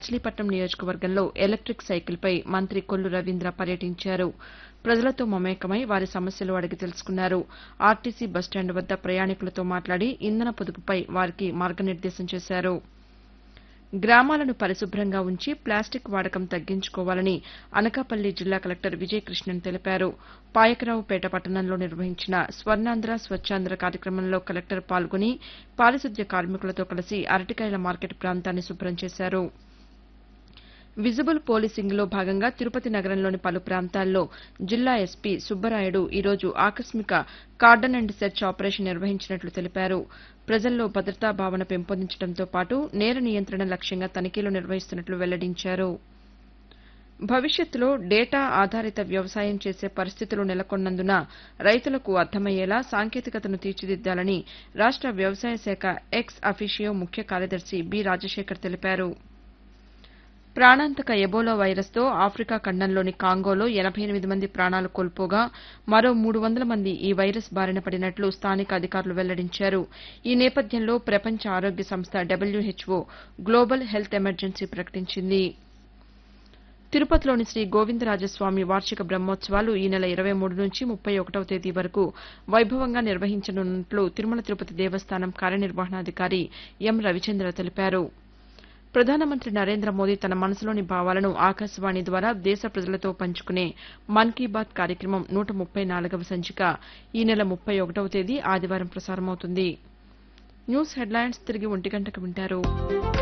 మచిలీపట్నం నియోజకవర్గంలో ఎలక్టిక్ సైకిల్పై మంత్రి కొల్లు రవీంద్ర పర్యటించారు. ప్రజలతో మమేకమై వారి సమస్యలు అడిగి తెలుసుకున్నారు. ఆర్టీసీ బస్టాండ్ వద్ద ప్రయాణికులతో మాట్లాడి ఇంధన పొదుపుపై వారికి మార్గనిర్దేశం చేశారు. గ్రామాలను పరిశుభ్రంగా ఉంచి ప్లాస్టిక్ వాడకం తగ్గించుకోవాలని అనకాపల్లి జిల్లా కలెక్టర్ విజయకృష్ణన్ తెలిపారు. పాయకరావుపేట పట్టణంలో నిర్వహించిన స్వర్ణాంధ్ర స్వచ్ఛాంధ్ర కార్యక్రమంలో కలెక్టర్ పాల్గొని పారిశుద్ధ్య కార్మికులతో కలిసి అరటికాయల మార్కెట్ ప్రాంతాన్ని శుభ్రం చేశారు. విజిబుల్ పోలీసింగ్లో భాగంగా తిరుపతి నగరంలోని పలు ప్రాంతాల్లో జిల్లా ఎస్పీ సుబ్బరాయుడు ఈరోజు ఆకస్మిక కార్డన్ అండ్ సెర్చ్ ఆపరేషన్ నిర్వహించినట్లు తెలిపారు. ప్రజల్లో భద్రతా భావన పెంపొందించడంతో పాటు నేర నియంత్రణ లక్ష్యంగా తనిఖీలు నిర్వహిస్తున్నట్లు వెల్లడించారు. భవిష్యత్తులో డేటా ఆధారిత వ్యవసాయం చేసే పరిస్థితులు నెలకొన్నందున రైతులకు అర్థమయ్యేలా సాంకేతికతను తీర్చిదిద్దాలని రాష్ట వ్యవసాయ శాఖ ఎక్స్ అఫీషియో ముఖ్య కార్యదర్శి బి రాజశేఖర్ తెలిపారు. ప్రాణాంతక ఎబోలా వైరస్తో ఆఫ్రికా ఖండంలోని కాంగోలో 88 మంది ప్రాణాలు కోల్పోగా మరో 300 మంది ఈ వైరస్ బారిన పడినట్లు స్థానిక అధికారులు వెల్లడించారు. ఈ నేపథ్యంలో ప్రపంచ ఆరోగ్య సంస్థ WHO గ్లోబల్ హెల్త్ ఎమర్జెన్సీ ప్రకటించింది. తిరుపతిలోని శ్రీ గోవిందరాజస్వామి వార్షిక బ్రహ్మోత్సవాలు ఈ నెల 23 నుంచి 31వ తేదీ వరకు వైభవంగా నిర్వహించనున్నట్లు తిరుమల తిరుపతి దేవస్థానం కార్యనిర్వహణాధికారి ఎం రవిచంద్ర తెలిపారు. ప్రధానమంత్రి నరేంద్ర మోదీ తన మనసులోని భావాలను ఆకాశవాణి ద్వారా దేశ ప్రజలతో పంచుకునే మన్ కీ బాత్ కార్యక్రమం 134వ సంచిక ఈ నెల 31వ తేదీ ఆదివారం ప్రసారమవుతుంది. న్యూస్ హెడ్లైన్స్ తిరిగి 1 గంటకు వింటారు.